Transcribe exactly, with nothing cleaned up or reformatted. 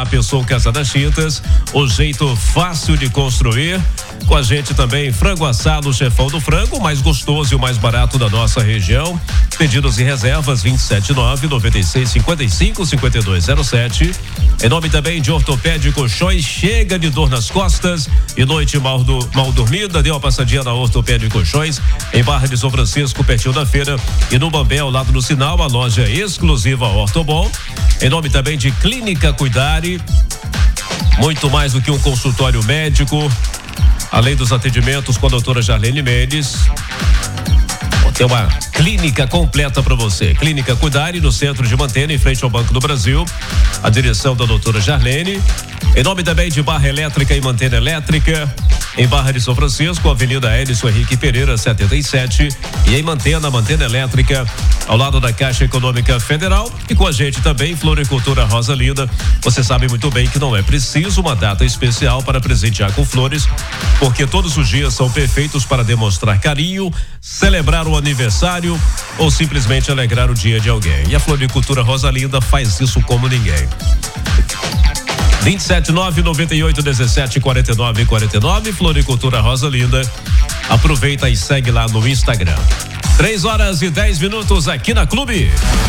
A Pessoa Casa das Tintas, o jeito fácil de construir. Com a gente também frango assado, chefão do frango, o mais gostoso e o mais barato da nossa região. Pedidos e reservas vinte e sete nove, noventa e seis, cinquenta e cinco, cinquenta e dois zero sete. Em nome também de Ortopédia Colchões, chega de dor nas costas e noite mal, do, mal dormida, deu uma passadinha na Ortopédia Colchões, em Barra de São Francisco, pertinho da feira, e no Bambé, ao lado do sinal, a loja exclusiva Ortobon. Em nome também de Clínica Cuidare, muito mais do que um consultório médico, além dos atendimentos com a doutora Jarlene Mendes. Tem uma clínica completa para você. Clínica Cuidare, no centro de Mantena, em frente ao Banco do Brasil. A direção da doutora Jarlene. Em nome também de Barra Elétrica e Mantena Elétrica. Em Barra de São Francisco, Avenida Edson Henrique Pereira, setenta e sete. E em Mantena, Mantena Elétrica, ao lado da Caixa Econômica Federal. E com a gente também, Floricultura Rosa Linda. Você sabe muito bem que não é preciso uma data especial para presentear com flores, porque todos os dias são perfeitos para demonstrar carinho, celebrar o aniversário ou simplesmente alegrar o dia de alguém. E a Floricultura Rosa Linda faz isso como ninguém. vinte e sete nove, noventa e oito, dezessete, quarenta e nove, quarenta e nove, Floricultura Rosa Linda. Aproveita e segue lá no Instagram. Três horas e dez minutos aqui na Clube.